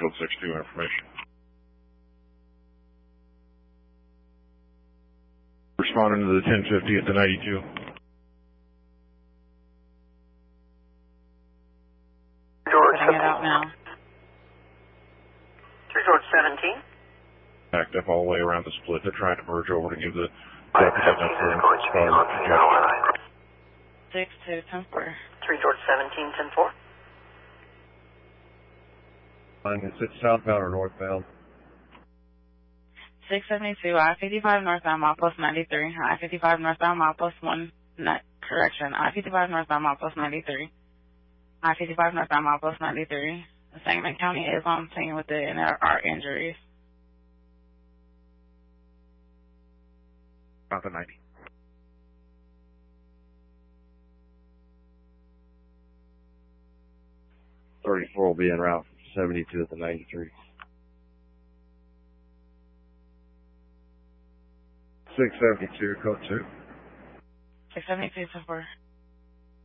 Field 62 information. Responding to the 1050 at the 92. Putting it out now. 3 George 17. Backed up all the way around the split. They're trying to merge over to give the deputy enough for star congestion. 6-2, 10-4. 3 George 17, 10-4. Is it southbound or northbound? 672, I-55 northbound, mile plus 93. I-55 northbound, mile plus 1. Correction, I-55 northbound, mile plus 93. I-55 northbound, mile plus 93. The Sangamon County is on scene with the NR injuries. About the 90. .34 will be en route from 72 at the 93. 672, code 2. 672, 10-4.